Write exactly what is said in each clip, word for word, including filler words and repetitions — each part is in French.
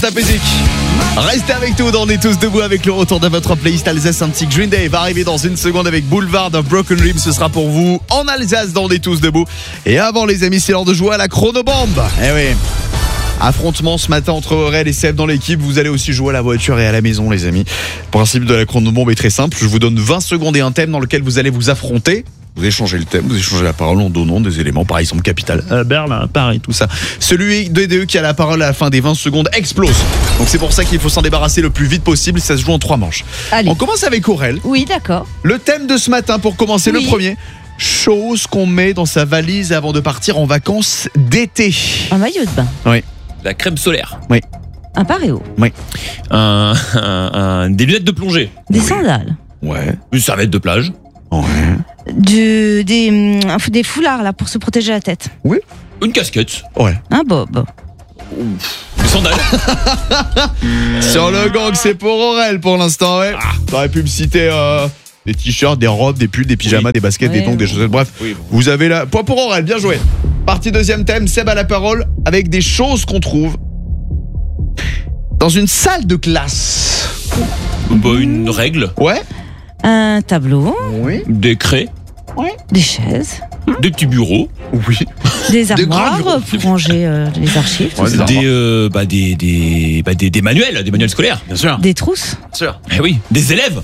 Top musique. Restez avec nous dans On est tous debout avec le retour de votre playlist Alsace. Un petit Green Day va arriver dans une seconde avec Boulevard of Broken Dreams. Ce sera pour vous en Alsace dans On est tous debout. Et avant les amis, c'est l'heure de jouer à la chronobombe. Eh oui. Affrontement ce matin entre Aurel et Seb dans l'équipe. Vous allez aussi jouer à la voiture et à la maison les amis. Le principe de la chronobombe est très simple. Je vous donne vingt secondes et un thème dans lequel vous allez vous affronter. Vous échangez le thème, vous échangez la parole en donnant des éléments, par exemple capital, euh, Berlin, Paris, tout ça. Celui des deux qui a la parole à la fin des vingt secondes explose. Donc c'est pour ça qu'il faut s'en débarrasser le plus vite possible. Ça se joue en trois manches. Allez. On commence avec Aurel. Oui, d'accord. Le thème de ce matin pour commencer, Oui. le premier. Chose qu'on met dans sa valise avant de partir en vacances d'été. Un maillot de bain. Oui. La crème solaire. Un pareo. Un, un- un- des lunettes de plongée. Des sandales. Ouais. Une serviette de plage. Ouais. Du, des, hum, des foulards là pour se protéger la tête. Une casquette. Ouais. Un bob. Des sandales. Sur le gang, c'est pour Aurel pour l'instant, ouais. T'aurais pu me citer euh, des t-shirts, des robes, des pulls, des pyjamas, Oui. des baskets, des Ouais, tongs, des ouais. chaussettes, bref. Oui, bon. Vous avez là. Point pour Aurel, bien joué. Partie deuxième thème, Seb a la parole avec des choses qu'on trouve dans une salle de classe. Bah, une règle. Ouais. Un tableau. Oui. Des craies. Des chaises. Des petits bureaux. Oui. Des armoires grands bureaux. pour ranger euh, les archives. tout Ouais, ça. des Des, euh, bah, des, des, bah, des, des manuels. Des manuels scolaires. Bien sûr. Des trousses. Bien sûr. Eh oui. Des élèves.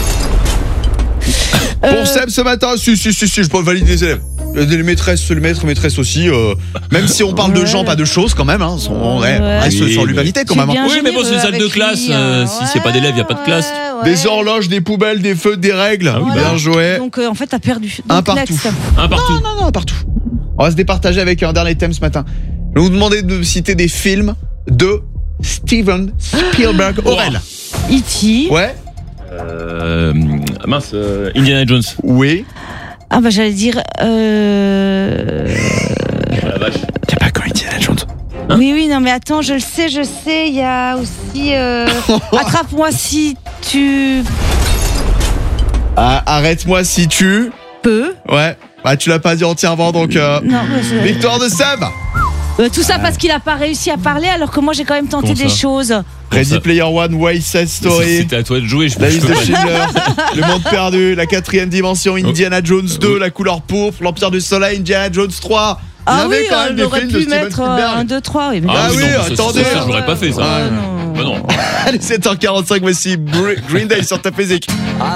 Euh, Pour Seb ce matin, si, si, si, si, je peux valider les élèves. Il y a des maîtresses, le maître, maîtresse aussi. euh, même si on parle de Ouais. gens, pas de choses quand même. Hein, on ouais, Ouais. reste Oui, sur mais- l'humanité quand c'est même. hein. bien Oui, mais bon, c'est une généreux salle de avec classe, lui, euh, hein. si s'il y a pas d'élèves, il y a pas de classe. Ouais, Des ouais. horloges, des poubelles, des feux, des règles. Ah oui, Bien bah. joué. Donc euh, en fait t'as perdu. Un Donc, partout. next. Un partout. Non, non, non, partout. On va se départager avec un dernier thème ce matin. Je vais vous demander de citer des films de Steven Spielberg. Aurel. E T Ouais. Euh, mince. euh, Indiana Jones. Oui. Ah bah j'allais dire. Euh... Oh la vache. T'as pas quand Indiana Jones. Oui, oui, non, mais attends, je le sais, je sais, il y a aussi. euh, Attrape-moi si tu Ah, arrête-moi si tu. peux. Ouais. Bah tu l'as pas dit entièrement donc. euh, Non, mais je- Victoire de Seb. Euh, tout ça parce qu'il a pas réussi à parler, alors que moi j'ai quand même tenté Comment des ça choses. Ready ça Player One, West Side Story. C'était à toi de jouer. Je, La je liste peux de pas. Schindler, Le Monde Perdu, La Quatrième Dimension, Indiana Jones deux, Oui. La Couleur Pourpre, L'Empire du Soleil, Indiana Jones trois. Il y Ah avait oui, quand même on des aurait films de pu Steven mettre euh, Spielberg. un, deux, trois. Oui, mais Ah oui, oui, non, ça, ça, attendez. ça, ça, j'aurais pas fait ça. Ouais. non. Bah non. Allez, sept heures quarante-cinq, voici Green Day sur Top Music.